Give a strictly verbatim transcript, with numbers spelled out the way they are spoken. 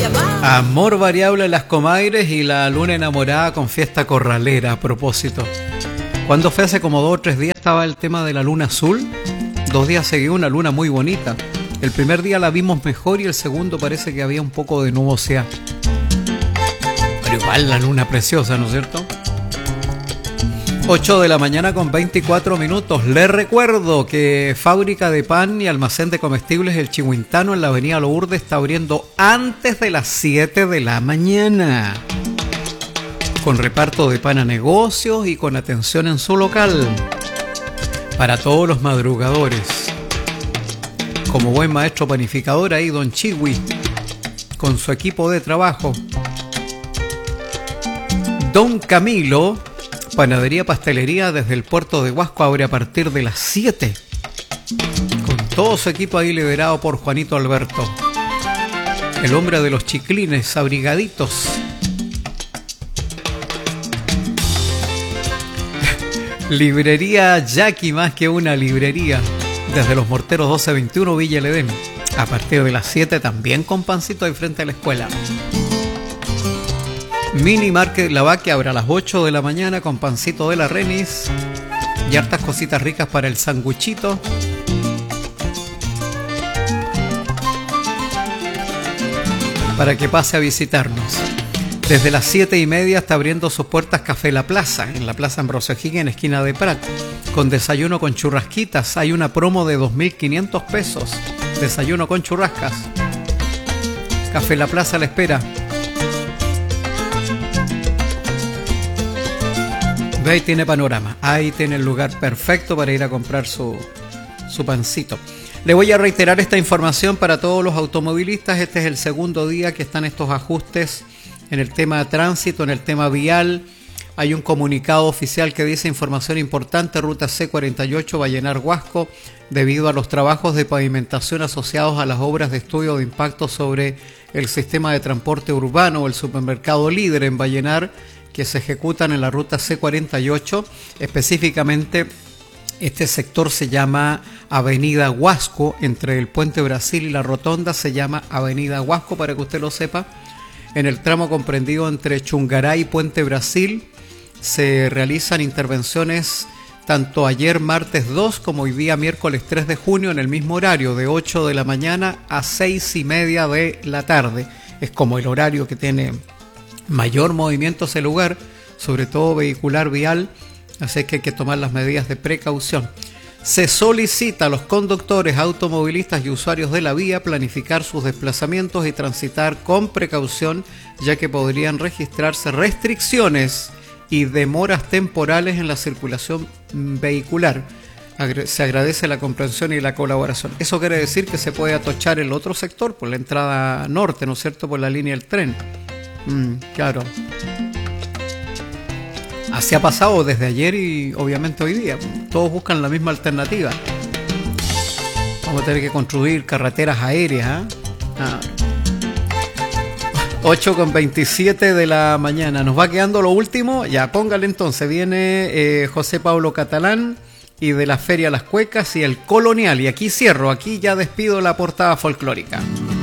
Amor variable en las Comaires y la luna enamorada con fiesta corralera. A propósito, cuando fue hace como dos o tres días estaba el tema de la luna azul. Dos días seguidos una luna muy bonita. El primer día la vimos mejor y el segundo parece que había un poco de nubosidad. Pero igual la luna preciosa, ¿no es cierto? ocho de la mañana con veinticuatro minutos. Les recuerdo que fábrica de pan y almacén de comestibles El Chihuintano en la avenida Lourdes está abriendo antes de las siete de la mañana. Con reparto de pan a negocios y con atención en su local. Para todos los madrugadores. Como buen maestro panificador ahí, don Chihui, con su equipo de trabajo. Don Camilo, panadería pastelería desde el puerto de Huasco, abre a partir de las siete. Con todo su equipo ahí liderado por Juanito Alberto. El hombre de los chiclines abrigaditos. Librería Jackie, más que una librería. Desde Los Morteros doce veintiuno, Villa El Edén. A partir de las siete también con pancito ahí frente a la escuela. Mini Market Lavaque abre a las ocho de la mañana con pancito de la Renis. Y hartas cositas ricas para el sanguchito. Para que pase a visitarnos. Desde las siete y media está abriendo sus puertas Café La Plaza, en la Plaza Ambrosio Higgins, en esquina de Prat, con desayuno con churrasquitas. Hay una promo de dos mil quinientos pesos. Desayuno con churrascas. Café La Plaza la espera. Ve, ahí tiene panorama. Ahí tiene el lugar perfecto para ir a comprar su, su pancito. Le voy a reiterar esta información para todos los automovilistas. Este es el segundo día que están estos ajustes en el tema de tránsito, en el tema vial. Hay un comunicado oficial que dice información importante, ruta C cuarenta y ocho Vallenar Huasco, debido a los trabajos de pavimentación asociados a las obras de estudio de impacto sobre el sistema de transporte urbano o el supermercado Líder en Vallenar, que se ejecutan en la ruta C cuarenta y ocho. Específicamente, este sector se llama Avenida Huasco, entre el Puente Brasil y la Rotonda se llama Avenida Huasco, para que usted lo sepa. En el tramo comprendido entre Chungaray y Puente Brasil se realizan intervenciones tanto ayer martes dos como hoy día miércoles tres de junio en el mismo horario, de ocho de la mañana a seis y media de la tarde. Es como el horario que tiene mayor movimiento ese lugar, sobre todo vehicular vial, así que hay que tomar las medidas de precaución. Se solicita a los conductores, automovilistas y usuarios de la vía planificar sus desplazamientos y transitar con precaución, ya que podrían registrarse restricciones y demoras temporales en la circulación vehicular. Se agradece la comprensión y la colaboración. Eso quiere decir que se puede atochar el otro sector por la entrada norte, ¿no es cierto?, por la línea del tren. Mm, claro. Así ha pasado desde ayer y obviamente hoy día. Todos buscan la misma alternativa. Vamos a tener que construir carreteras aéreas, ¿eh? Ah. ocho con veintisiete de la mañana. Nos va quedando lo último. Ya, póngale entonces. Viene eh, José Pablo Catalán y de la Feria Las Cuecas y el Colonial. Y aquí cierro. Aquí ya despido la portada folclórica.